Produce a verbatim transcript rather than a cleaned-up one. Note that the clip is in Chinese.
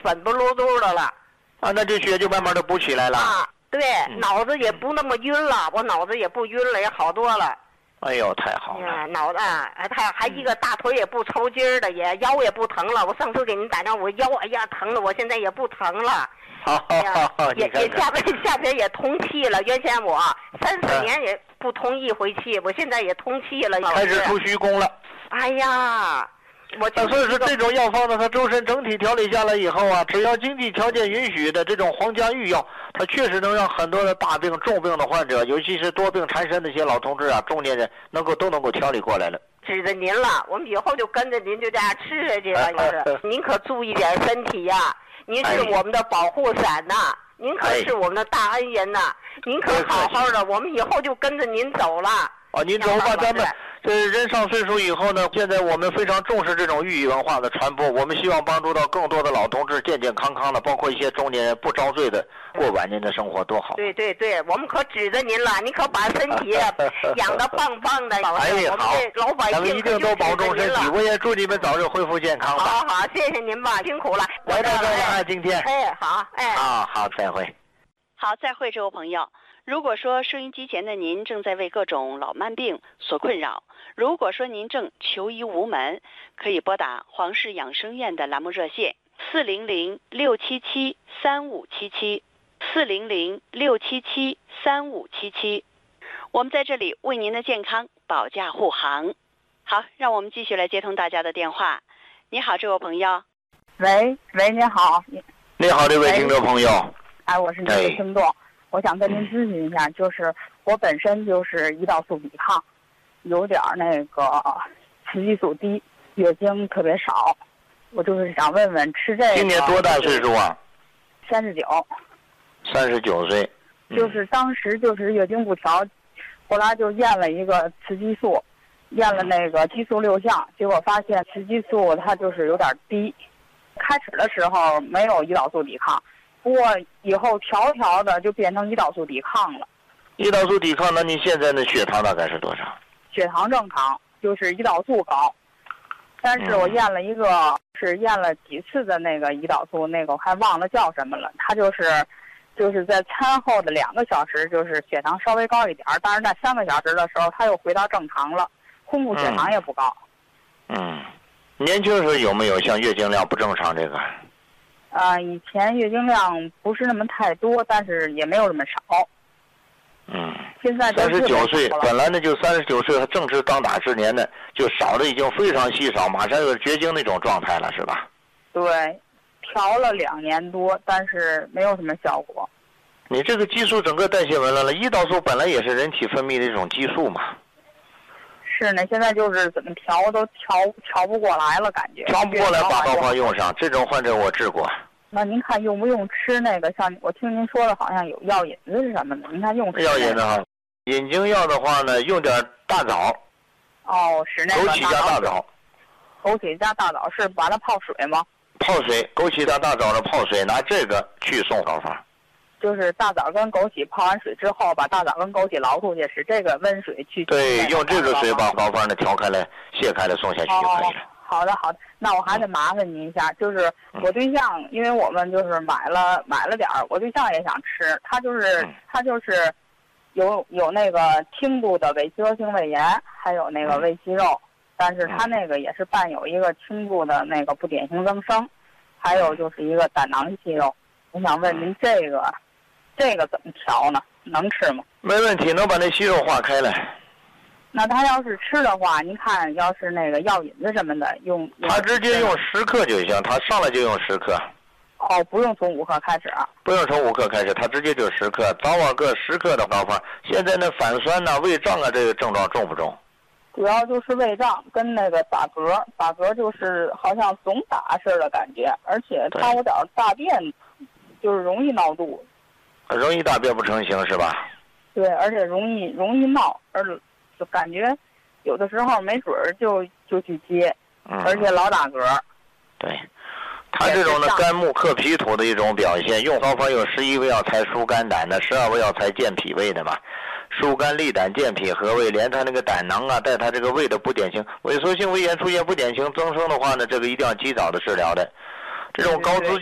粉不溜嘟的了。 啊，那这血就慢慢的补起来了。 啊，对， 嗯、 脑子也不那么晕了，我脑子也不晕了，也好多了。 哎呦，太好了！ 嗯、脑子啊，他还一个大腿也不抽筋的，也腰也不疼了。我上次给您打电话，我腰哎呀疼了，我现在也不疼了。 好好好， 也也下边下边也通气了。原先我三四年也不通一回气，我现在也通气了。 开始出虚功了。 哎呀，我就所以说这种药方呢，它周身整体调理下来以后啊，只要经济条件允许的这种皇家御药，它确实能让很多的大病重病的患者，尤其是多病缠身的一些老同志啊、中年人，能够都能够调理过来了。 指着您了，我们以后就跟着您就这样吃下去了。就是您可注意点身体呀、啊。您是我们的保护伞呐、啊，您可是我们的大恩人呐、啊，您可好好的，我们以后就跟着您走了。 哦，您走吧，咱们这人上岁数以后呢，现在我们非常重视这种寓意文化的传播，我们希望帮助到更多的老同志健健康康的，包括一些中年人不遭罪的过晚年的生活，多好。 对对对，我们可指着您了，您可把身体养得棒棒的。 哎，好， 老百姓咱们一定都保重身体，我也祝你们早日恢复健康吧。 好好，谢谢您吧，辛苦了。 来到这了，哎，今天。 哎，好，哎。 啊，好，再会。 好，再会，这位朋友。如果说收音机前的您正在为各种老慢病所困扰，如果说您正求医无门，可以拨打黄氏养生院的栏目热线四零零六七七三五七七四零零六七七三五七七，我们在这里为您的健康保驾护航。好，让我们继续来接通大家的电话。你好，这位朋友。 喂喂，你好。 你好，这位听众朋友。 哎，我是您的听众。我想跟您咨询一下，就是我本身就是胰岛素抵抗，有点那个雌激素低，月经特别少，我就是想问问吃这个。 今年多大岁数啊？ 三十九。 三十九岁。 就是当时就是月经不调，后来就验了一个雌激素，验了那个激素六项，结果发现雌激素它就是有点低。开始的时候没有胰岛素抵抗。不过以后调调的就变成胰岛素抵抗了。 胰岛素抵抗，那你现在的血糖大概是多少？ 血糖正常，就是胰岛素高。但是我验了一个，嗯、是验了几次的那个胰岛素，那个我还忘了叫什么了。它就是，就是在餐后的两个小时，就是血糖稍微高一点，但是在三个小时的时候，它又回到正常了，空腹血糖也不高。 嗯，嗯年轻时候有没有像月经量不正常这个？ 呃，以前月经量不是那么太多，但是也没有这么少。 嗯， 现在三十九岁，本来呢就三十九岁，他正值当打之年呢，就少的已经非常稀少，马上有绝经那种状态了，是吧？ 对，调了两年多，但是没有什么效果。 你这个激素整个代谢紊乱了，胰岛素本来也是人体分泌的一种激素嘛。 是呢，现在就是怎么调都调调不过来了，感觉调不过来，把膏方用上。这种患者我治过。 那您看用不用吃那个？像我听您说的，好像有药引子是什么的？您看用吃、那个、 药引子哈，引经药的话呢，用点大枣。 哦，是那个枸杞加大枣。 枸杞加大枣是把它泡水吗？ 泡水，枸杞加大枣的泡水，拿这个去送膏方。 就是大枣跟枸杞泡完水之后，把大枣跟枸杞捞出去，使这个温水去。 对，用这个水把膏方呢调开来、卸开来送下去就可以了。 哦、好的，好的。那我还得麻烦您一下，就是我对象，嗯、因为我们就是买了买了点儿，我对象也想吃，他就是、嗯、他就是有有那个轻度的伪肌肉性胃炎，还有那个胃息肉，嗯、但是他那个也是伴有一个轻度的那个不典型增生，还有就是一个胆囊息肉。我想问您这个。这个怎么调呢？能吃吗？ 没问题，能把那息肉化开来。 那他要是吃的话，您看，要是那个药引子什么的，用他直接用十克就行，他上来就用十克。 哦，不用从五克开始啊？ 不用从五克开始，他直接就十克，早晚各十克的膏方。现在那反酸呐、胃胀啊，这个症状重不重？ 主要就是胃胀跟那个打嗝，打嗝就是好像总打似的感觉，而且他有点大便，就是容易闹肚子。 容易大便不成形是吧？ 对，而且容易容易闹，而就感觉有的时候没准儿就就去接，嗯、而且老打嗝。 对，他这种的肝木克脾土的一种表现，用膏方有十一味药材疏肝胆的，十二味药材健脾胃的嘛，疏肝利胆健脾和胃，连他那个胆囊啊，带他这个胃的不典型萎缩性胃炎出现不典型增生的话呢，这个一定要及早的治疗的，这种高资